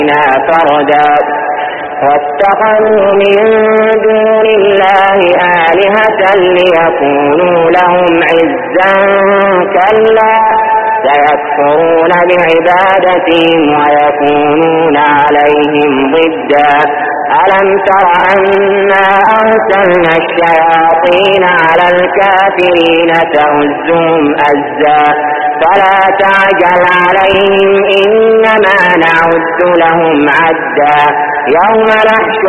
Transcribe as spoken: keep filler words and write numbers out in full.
فردا واتخذوا من دون الله آلهة ليكونوا لهم عزا كلا سيكفرون بعبادتهم ويكونون عليهم ضدا ألم تر أنا أرسلنا الشياطين على الكافرين تؤزهم أزا فلا تعجل عليهم إنما نعد لهم عدا يوم نحشر